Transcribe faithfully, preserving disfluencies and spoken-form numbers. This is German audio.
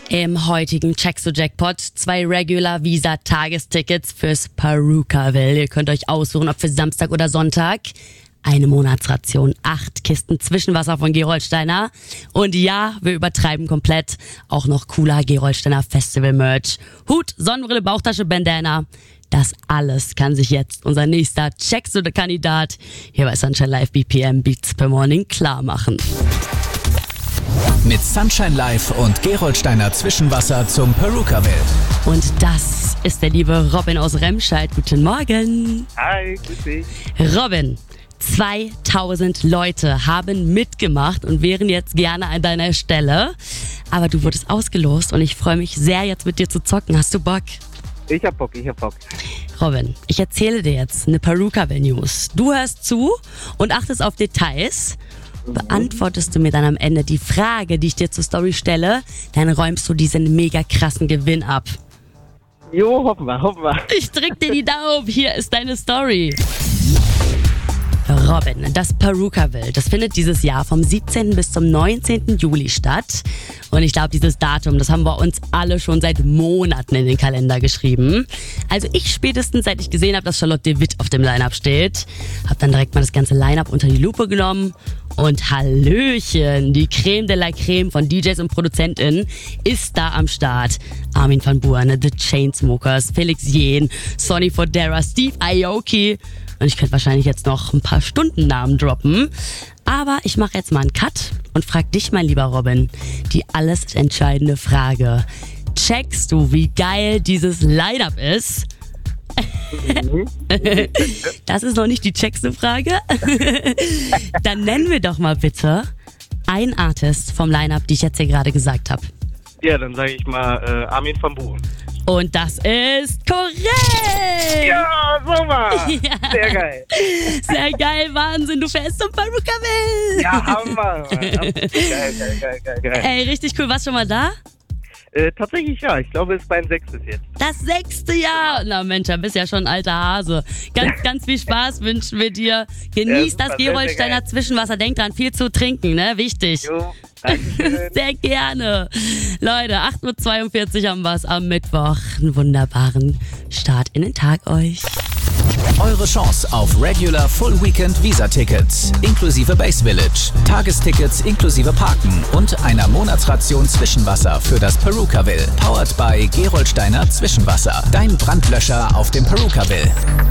Im heutigen Check to Jackpot zwei Regular Visa Tagestickets fürs Perukaville. Ihr könnt euch aussuchen, ob für Samstag oder Sonntag. Eine Monatsration, acht Kisten Zwischenwasser von Gerolsteiner. Und ja, wir übertreiben komplett. Auch noch cooler Gerolsteiner Festival-Merch. Hut, Sonnenbrille, Bauchtasche, Bandana. Das alles kann sich jetzt unser nächster Check to Kandidat hier bei Sunshine Live B P M Beats per Morning klar machen. Mit Sunshine Live und Gerolsteiner Zwischenwasser zum Perukaville. Und das ist der liebe Robin aus Remscheid. Guten Morgen. Hi, grüß dich. Robin, zweitausend Leute haben mitgemacht und wären jetzt gerne an deiner Stelle. Aber du wurdest ausgelost und ich freue mich sehr, jetzt mit dir zu zocken. Hast du Bock? Ich hab Bock, ich hab Bock. Robin, ich erzähle dir jetzt eine Perukaville News. Du hörst zu und achtest auf Details. Beantwortest du mir dann am Ende die Frage, die ich dir zur Story stelle, dann räumst du diesen mega krassen Gewinn ab. Jo, hoffen wir, hoffen wir. Ich drück dir die Daumen. Hier ist deine Story. Robin, das Perukaville, das findet dieses Jahr vom siebzehnten bis zum neunzehnten Juli statt. Und ich glaube, dieses Datum, das haben wir uns alle schon seit Monaten in den Kalender geschrieben. Also ich spätestens, seit ich gesehen habe, dass Charlotte de Witt auf dem Line-Up steht, habe dann direkt mal das ganze Line-Up unter die Lupe genommen. Und Hallöchen, die Creme de la Creme von D Js und ProduzentInnen ist da am Start. Armin van Buuren, The Chainsmokers, Felix Jähn, Sonny Fodera, Steve Aoki. Und ich könnte wahrscheinlich jetzt noch ein paar Stundennamen droppen. Aber ich mache jetzt mal einen Cut und frag dich, mein lieber Robin, die alles entscheidende Frage. Checkst du, wie geil dieses Line-Up ist? Das ist noch nicht die checkste Frage. Dann nennen wir doch mal bitte einen Artist vom Line-Up, die ich jetzt hier gerade gesagt habe. Ja, dann sage ich mal äh, Armin van Buuren. Und das ist korrekt! Ja, super! Ja. Sehr geil. Sehr geil, Wahnsinn, du fährst zum Perukaville! Ja, Hammer! Mann. Geil, geil, geil, geil, geil. Ey, richtig cool, warst du schon mal da? Äh, tatsächlich ja, ich glaube, es ist mein sechstes jetzt. Das sechste Jahr! Na Mensch, da bist ja schon ein alter Hase. Ganz, ganz viel Spaß wünschen wir dir. Genieß Ja, super, das sehr, sehr Gerolsteiner geil. Zwischenwasser, denk dran, viel zu trinken, ne? Wichtig. Jo, danke. Sehr gerne. Leute, acht Uhr zweiundvierzig haben wir es am Mittwoch. Einen wunderbaren Start in den Tag euch. Eure Chance auf Regular Full Weekend Visa Tickets inklusive Base Village, Tagestickets inklusive Parken und einer Monatsration Zwischenwasser für das Perukaville. Powered by Gerolsteiner Zwischenwasser. Dein Brandlöscher auf dem Perukaville.